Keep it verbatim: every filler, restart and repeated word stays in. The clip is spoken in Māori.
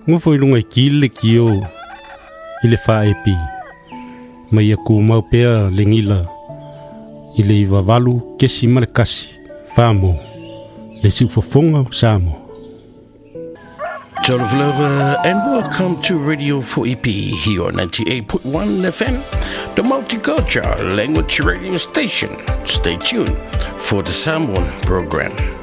Ngo foi lunga kile kio ile fa epi. Mai aku mau pea lengila ile iwa valu kesi malekasi famo le siufofonga samo. Toloflova, and welcome to Radio four E P here on ninety-eight point one F M, the multicultural language radio station. Stay tuned for the Samoan program.